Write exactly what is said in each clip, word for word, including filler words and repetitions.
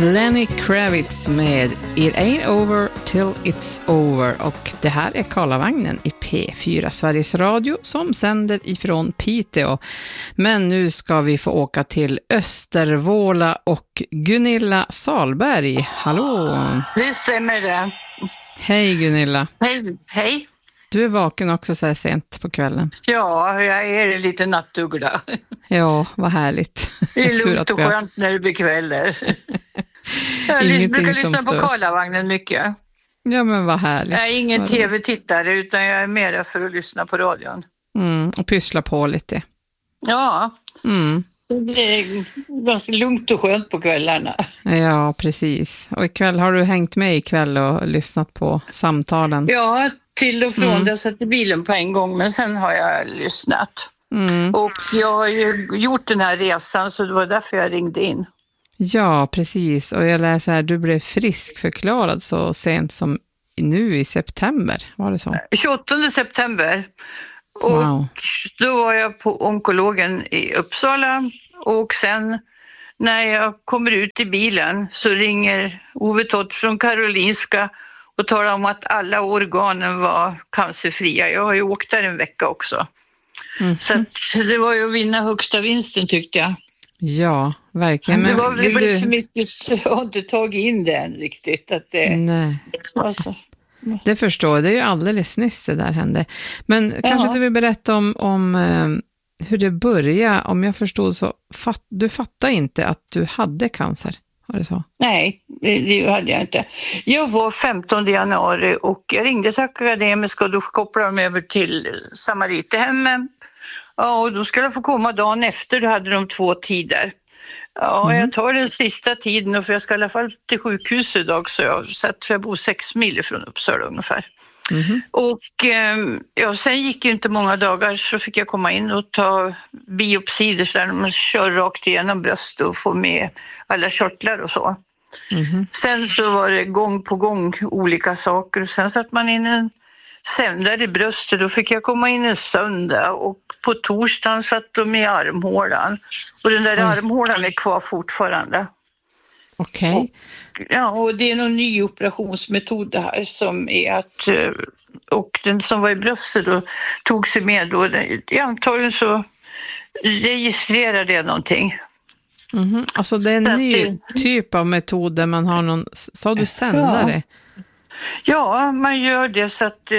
Lenny Kravitz med It Ain't Over Till It's Over, och det här är Karlavagnen i P fyra Sveriges Radio som sänder ifrån Piteå. Men nu ska vi få åka till Östervåla och Gunilla Salberg. Hallå! Det stämmer det. Hej Gunilla. Hej, hej. Du är vaken också så här sent på kvällen. Ja, jag är lite nattuggla. Ja, vad härligt. Det är lugnt och skönt när det blir kvällar. Jag brukar lyssna på Karlavagnen mycket. Ja, men vad härligt. Jag är ingen tv-tittare utan jag är mer för att lyssna på radion. Mm, och pyssla på lite. Ja, mm. Det är ganska lugnt och skönt på kvällarna. Ja, precis. Och ikväll har du hängt med ikväll och lyssnat på samtalen? Ja, till och från. Mm. Jag satt i bilen på en gång, men sen har jag lyssnat. Mm. Och jag har ju gjort den här resan, så det var därför jag ringde in. Ja, precis. Och jag läser här, du blev friskförklarad så sent som nu i september, var det så? tjugoåttonde september. Och wow. Då var jag på onkologen i Uppsala, och sen när jag kommer ut i bilen så ringer Ove Tott från Karolinska och talar om att alla organen var cancerfria. Jag har ju åkt där en vecka också. Mm. Så att det var ju att vinna högsta vinsten, tyckte jag. Ja, verkligen. Men det var väl du... för mycket, så jag har inte tagit in det än riktigt. Att det... Nej. Alltså... Det förstår jag, det är ju alldeles nyss det där hände. Men ja. Kanske du vill berätta om, om eh, hur det började. Om jag förstod så, fatt, du fattade inte att du hade cancer, var det så? Nej, det, det hade jag inte. Jag var femtonde januari och jag ringde till Akademiska och då kopplade de över till Samariterhemmet. Ja, och då skulle jag få komma dagen efter, då hade de två tider. Ja, mm. Jag tar den sista tiden, och för jag ska i alla fall till sjukhus idag, så jag, så att jag bor sex mil från Uppsala ungefär. Mm. Och eh, ja, sen gick ju inte många dagar så fick jag komma in och ta biopsider så där man kör rakt igenom bröst och får med alla körtlar och så. Mm. Sen så var det gång på gång olika saker, och sen satt man in en sändare i bröstet. Då fick jag komma in en söndag, och på torsdagen satt de i armhålan. Och den där mm. armhålan är kvar fortfarande. Okej. Okay. Ja, och det är någon ny operationsmetod det här som är att, och den som var i bröstet då tog sig med då, antagligen så registrerade jag någonting. Mm-hmm. Alltså det är en ny det... typ av metod där man har någon, sa du sändare? Ja. Ja, man gör det så att,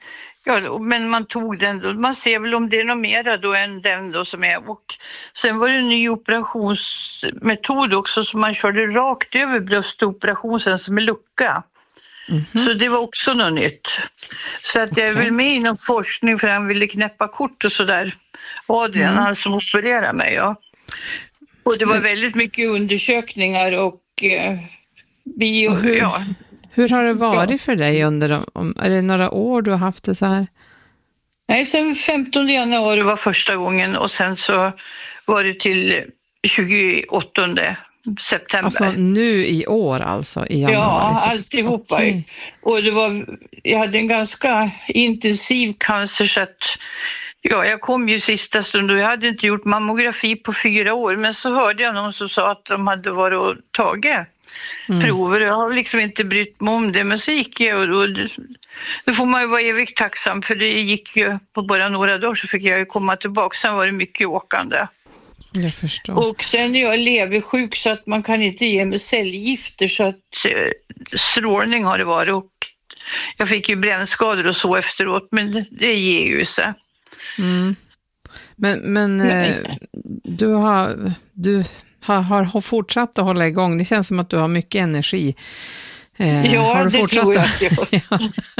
ja, men man tog den då, man ser väl om det är något mera då än den då som är, och sen var det en ny operationsmetod också som man körde rakt över bröstoperationen som är lucka. Mm-hmm. Så det var också något nytt. Så att okay. jag är väl med inom forskning för han ville knäppa kort och sådär. Adrian, mm. han som opererade mig, ja. Och det var men... väldigt mycket undersökningar och eh, bio, och hur, ja. Hur har det varit ja. för dig under de, är det några år du har haft det så här? Nej, sen femtonde januari var första gången, och sen så var det till tjugoåttonde september. Alltså nu i år alltså, i januari? Ja, alltihopa. Okay. Och det var, jag hade en ganska intensiv cancer så att ja, jag kom ju sista stund och jag hade inte gjort mammografi på fyra år, men så hörde jag någon som sa att de hade varit och tagit mm. prover. Jag har liksom inte brytt mig om det, men så gick jag och då, då får man ju vara evigt tacksam, för det gick ju på bara några dagar så fick jag ju komma tillbaka. Sen var det mycket åkande. Jag förstår. Och sen är jag leversjuk så att man kan inte ge mig cellgifter, så att eh, strålning har det varit, och jag fick ju brännskador och så efteråt, men det, det ger ju sig. Mm. Men, men, men eh, du, har, du har, har fortsatt att hålla igång. Det känns som att du har mycket energi. Eh, ja, har du det fortsatt tror jag. Att, ja.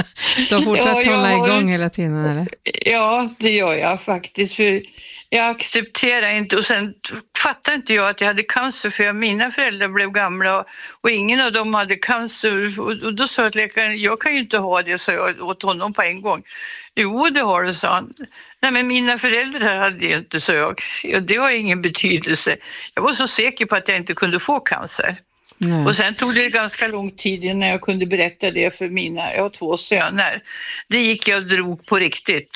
Du har fortsatt ja, hålla har, igång hela tiden, eller? Ja, det gör jag faktiskt. För jag accepterar inte, och sen fattar inte jag att jag hade cancer, för jag, mina föräldrar blev gamla och, och ingen av dem hade cancer. Och, och då sa att läkaren, jag kan ju inte ha det, så jag åt honom på en gång. Jo, det har du, sa han. Nej, men mina föräldrar hade det inte, så jag. Ja, det har ingen betydelse. Jag var så säker på att jag inte kunde få cancer. Nej. Och sen tog det ganska lång tid innan jag kunde berätta det för mina, jag har två söner. Det gick jag och drog på riktigt.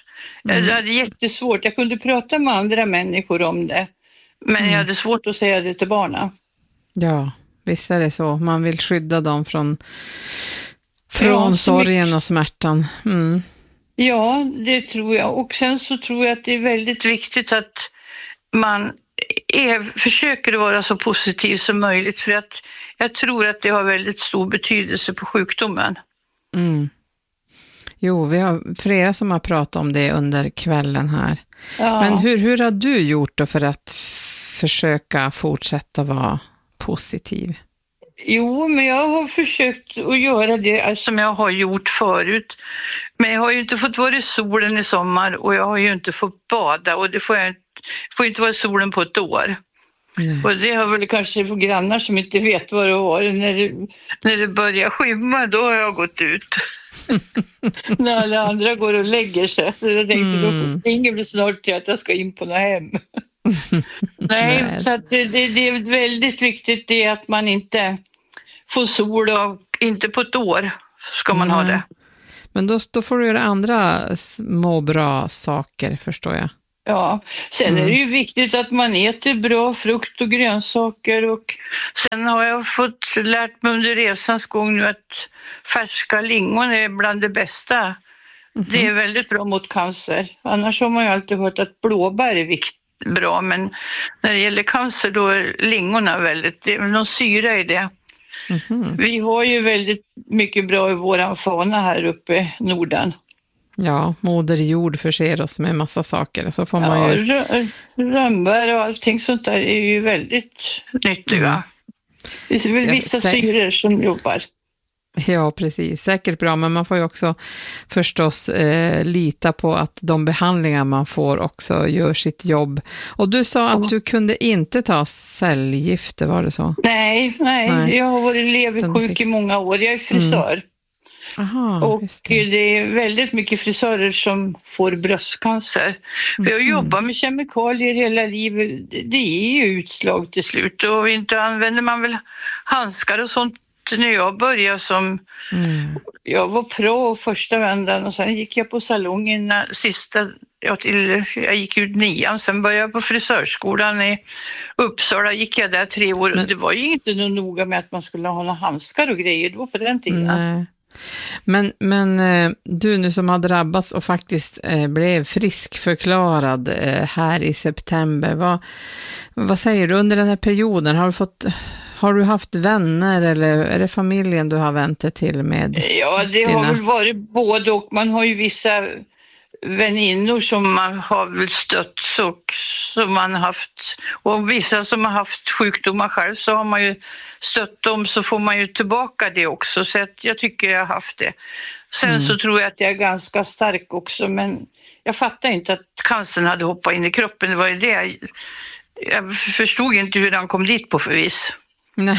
Mm. Jag hade jättesvårt, jag kunde prata med andra människor om det. Men mm. jag hade svårt att säga det till barnen. Ja, visst är det så. Man vill skydda dem från, från Ja, sorgen och smärtan. Mm. Ja, det tror jag. Och sen så tror jag att det är väldigt viktigt att man är, försöker vara så positiv som möjligt, för att jag tror att det har väldigt stor betydelse på sjukdomen. Mm. Jo, vi har flera som har pratat om det under kvällen här. Ja. Men hur, hur har du gjort då för att f- försöka fortsätta vara positiv? Jo, men jag har försökt att göra det som jag har gjort förut. Men jag har ju inte fått vara i solen i sommar och jag har ju inte fått bada, och det får jag inte, får inte vara i solen på ett år. Nej. Och det har väl kanske för grannar som inte vet vad det var. När det, när det börjar skymma, då har jag gått ut. När alla andra går och lägger sig. Så jag tänkte, mm. då ringer det snart till att jag ska in på något hem. Nej, Nej, så att det, det, det är väldigt viktigt det att man inte får sol, och inte på ett år ska man Nej. ha det. Men då, då får du göra andra små bra saker, förstår jag. Ja, sen mm. är det ju viktigt att man äter bra frukt och grönsaker, och sen har jag fått lärt mig under resans gång nu att färska lingon är bland det bästa. Mm. Det är väldigt bra mot cancer. Annars har man ju alltid hört att blåbär är viktigt, bra, men när det gäller cancer då är lingonen väldigt, det är någon syra i det. Mm. Vi har ju väldigt mycket bra i våran fauna här uppe i Norden. Ja, moder jord förser oss med massa saker. Så får man ju... Ja, rönnbär och allting sånt där är ju väldigt nyttiga. Mm. Det är väl vissa ja, sä... syror som jobbar. Ja, precis. Säkert bra, men man får ju också förstås eh, lita på att de behandlingar man får också gör sitt jobb. Och du sa att ja. du kunde inte ta cellgifter, var det så? Nej, nej. nej. Jag har varit leversjuk fick... i många år. Jag är frisör. Mm. Aha, och det. det är väldigt mycket frisörer som får bröstcancer. Mm. För jag jobbar med kemikalier hela livet. Det är ju utslag till slut. Och inte använder man väl handskar och sånt när jag började som... Mm. Jag var pro första vändan, och sen gick jag på salongen sista... Jag, till, jag gick ut nian, sen började jag på frisörskolan i Uppsala. Gick jag där tre år. Men, det var ju inte något noga med att man skulle ha några handskar och grejer då för den tiden. Nej. Men, men du nu som har drabbats och faktiskt eh, blev friskförklarad eh, här i september, vad, vad säger du under den här perioden? Har du, fått, har du haft vänner, eller är det familjen du har vänt dig till med? Ja, det dina... har väl varit både, och man har ju vissa väninnor som man har väl stött, och som man haft, och vissa som har haft sjukdomar själv, så har man ju stött dem, så får man ju tillbaka det också, så att jag tycker jag har haft det. Sen mm. så tror jag att jag är ganska stark också, men jag fattar inte att cancern hade hoppat in i kroppen. Det var ju det jag, jag förstod inte hur den kom dit på förvis. Nej,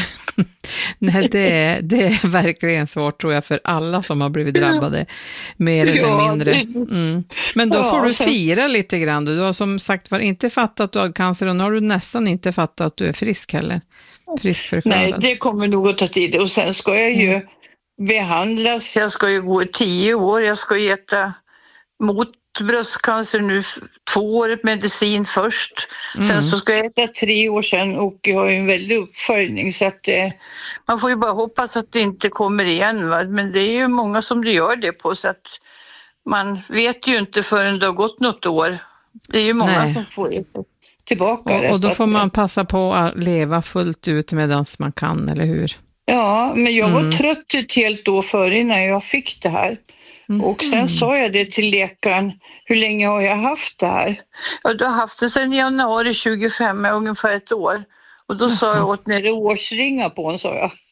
Nej det, det är verkligen svårt, tror jag, för alla som har blivit drabbade, mer eller ja, mindre. Mm. Men då får ja, du fira så... lite grann. Du har som sagt var inte fattat att du har cancer, och nu har du nästan inte fattat att du är frisk heller. Friskförklarad. Nej, det kommer nog att ta tid. Och sen ska jag ju mm. behandlas. Jag ska ju gå i tio år. Jag ska äta mot bröstcancer nu två år medicin först. Mm. Sen så ska jag äta tre år sedan, och jag har ju en väldig uppföljning, så att eh, man får ju bara hoppas att det inte kommer igen, va? Men det är ju många som det gör det på, så att man vet ju inte förrän det har gått något år. Det är ju många Nej. som får det tillbaka. Och, det, och då får att, man passa på att leva fullt ut medan man kan, eller hur? Ja, men jag mm. var trött ett helt år före innan jag fick det här. Mm. Och sen sa jag det till läkaren, hur länge har jag haft det här? Ja, du har haft det sedan januari tjugofem, ungefär ett år. Och då sa jag åt ner årsringa på en, sa jag.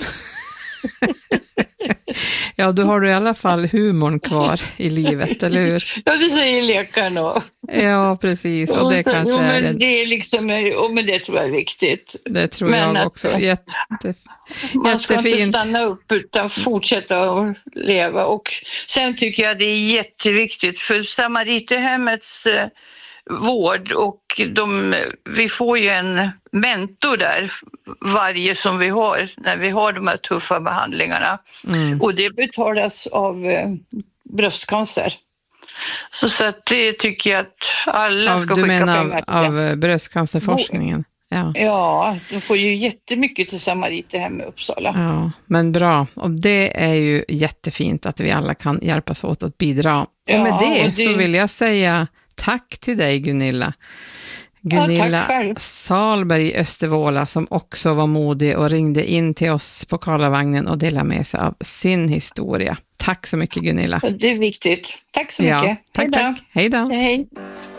Ja, då har du i alla fall humorn kvar i livet, eller hur? Ja, det säger läkaren då. Ja, precis. Och det och, kanske jo, men är... Det är liksom, och men det tror jag är viktigt. Det tror men jag också. Jätte, man ska jättefint. Inte stanna upp utan fortsätta att leva. Och sen tycker jag det är jätteviktigt för Samariterhemmets eh, vård, och de, vi får ju en mentor där varje som vi har när vi har de här tuffa behandlingarna. Mm. Och det betalas av eh, bröstcancer. Så, så att det tycker jag att alla av, ska skicka pengar till. Du menar av, av bröstcancerforskningen? Ja. Ja, de får ju jättemycket till Samariterhem i Uppsala. Ja, men bra. Och det är ju jättefint att vi alla kan hjälpas åt att bidra. Ja, och med det, och det så vill jag säga tack till dig, Gunilla. Gunilla ja, Salberg i Östervåla, som också var modig och ringde in till oss på Karlavagnen och delade med sig av sin historia. Tack så mycket, Gunilla. Det är viktigt. Tack så mycket. Ja, tack, Hej då. tack. Hej då. Hej.